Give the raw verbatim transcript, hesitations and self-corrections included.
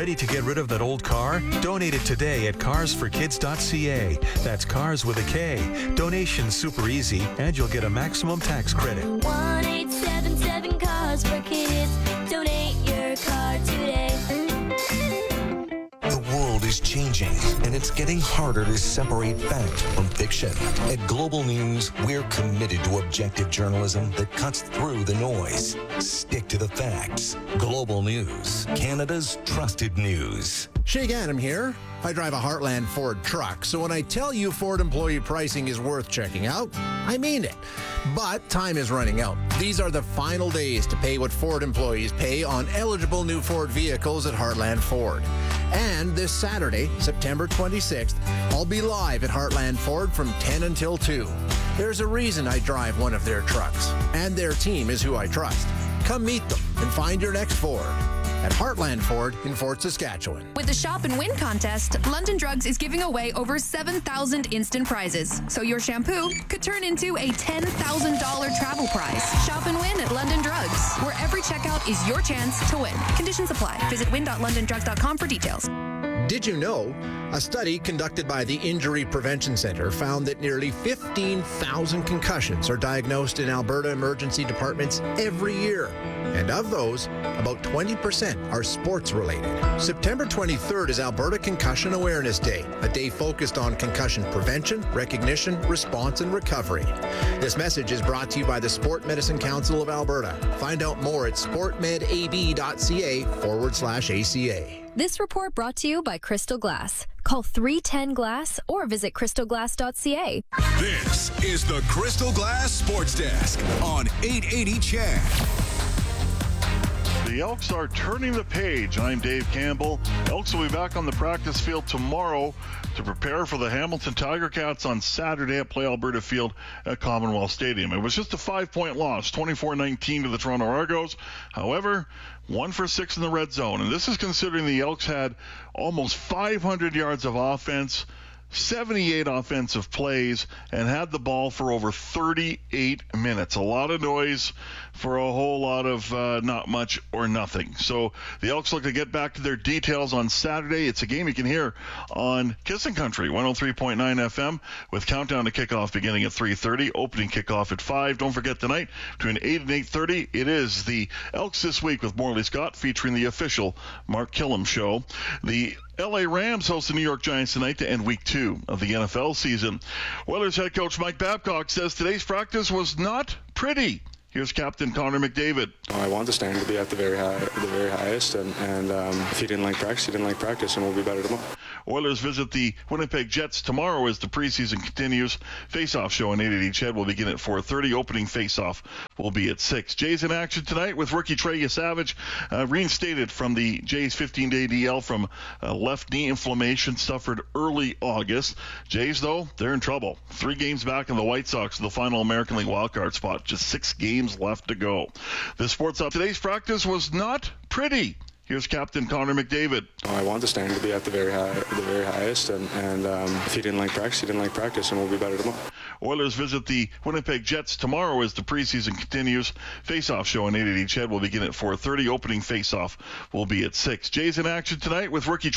Ready to get rid of that old car? Donate it today at cars for kids dot c a. That's cars with a K. Donation's super easy, and you'll get a maximum tax credit. one eight seven seven Cars for Kids. Donate your car today. The world is changing, and it's getting harder to separate fact from fiction. At Global News, we're committed to objective journalism that cuts through the noise. Stick to the facts. Global News, Canada's trusted news. Shay Ganem here. I drive a Heartland Ford truck, so when I tell you Ford employee pricing is worth checking out, I mean it. But time is running out. These are the final days to pay what Ford employees pay on eligible new Ford vehicles at Heartland Ford. And this Saturday, September twenty-sixth, I'll be live at Heartland Ford from ten until two. There's a reason I drive one of their trucks, and their team is who I trust. Come meet them and find your next Ford at Heartland Ford in Fort Saskatchewan. With the Shop and Win contest, London Drugs is giving away over seven thousand instant prizes. So your shampoo could turn into a ten thousand dollars travel prize. Shop and win at London Drugs, where every checkout is your chance to win. Conditions apply. Visit win dot london drugs dot com for details. Did you know a study conducted by the Injury Prevention Centre found that nearly fifteen thousand concussions are diagnosed in Alberta emergency departments every year? And of those, about twenty percent are sports-related. September twenty-third is Alberta Concussion Awareness Day, a day focused on concussion prevention, recognition, response, and recovery. This message is brought to you by the Sport Medicine Council of Alberta. Find out more at sportmedab.ca forward slash ACA. This report brought to you by Crystal Glass. Call three ten glass or visit crystal glass dot c a. This is the Crystal Glass Sports Desk on eight eighty C H A D. The Elks are turning the page. I'm Dave Campbell. Elks will be back on the practice field tomorrow to prepare for the Hamilton Tiger Cats on Saturday at Play Alberta Field at Commonwealth Stadium. It was just a five-point loss, twenty-four nineteen to the Toronto Argos. However, one for six in the red zone. And this is considering the Elks had almost five hundred yards of offense, seventy-eight offensive plays, and had the ball for over thirty-eight minutes. A lot of noise for a whole lot of uh, not much or nothing. So the Elks look to get back to their details on Saturday. It's a game you can hear on Kissin' Country, one oh three point nine F M, with countdown to kickoff beginning at three thirty, opening kickoff at five. Don't forget tonight, between eight and eight thirty, it is the Elks This Week with Morley Scott, featuring the official Mark Killam show. The L A Rams host the New York Giants tonight to end week two of the N F L season. Oilers head coach Mike Babcock says today's practice was not pretty. Here's Captain Connor McDavid. I want the standard to be at the very high, the very highest, and, and um, if you didn't like practice, you didn't like practice, and we'll be better tomorrow. Oilers visit the Winnipeg Jets tomorrow as the preseason continues. Face-off show on eight eighty C H E D will begin at four thirty. Opening face-off will be at six. Jays in action tonight with rookie Trey Savage, uh, reinstated from the Jays fifteen-day D L from uh, left knee inflammation suffered early August. Jays, though, they're in trouble. Three games back in the White Sox, the final American League wildcard spot. Just six games left to go. The Sports Up. Today's practice was not pretty. Here's Captain Connor McDavid. I want the standard to be at the very high, the very highest, and, and um, if you didn't like practice, you didn't like practice, and we'll be better tomorrow. Oilers visit the Winnipeg Jets tomorrow as the preseason continues. Face-off show on eight eighty C H E D will begin at four thirty. Opening face-off will be at six. Jays in action tonight with rookie